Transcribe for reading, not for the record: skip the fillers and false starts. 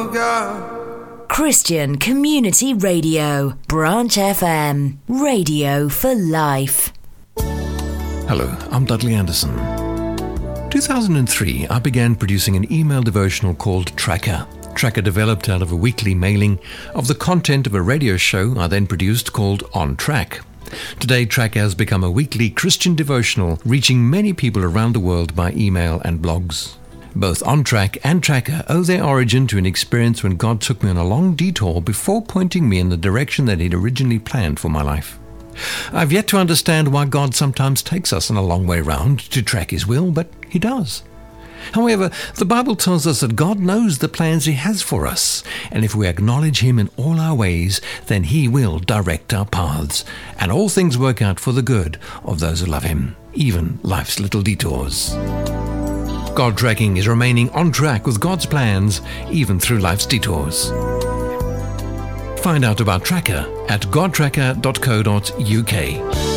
of God. Christian Community Radio, Branch FM, radio for life. Hello, I'm Dudley Anderson. 2003, I began producing an email devotional called Tracker. Tracker developed out of a weekly mailing of the content of a radio show I then produced called On Track. Today, Tracker has become a weekly Christian devotional, reaching many people around the world by email and blogs. Both On Track and Tracker owe their origin to an experience when God took me on a long detour before pointing me in the direction that He'd originally planned for my life. I've yet to understand why God sometimes takes us on a long way round to track His will, but He does. However, the Bible tells us that God knows the plans He has for us, and if we acknowledge Him in all our ways, then He will direct our paths, and all things work out for the good of those who love Him, even life's little detours. God tracking is remaining on track with God's plans, even through life's detours. Find out about Tracker at godtracker.co.uk.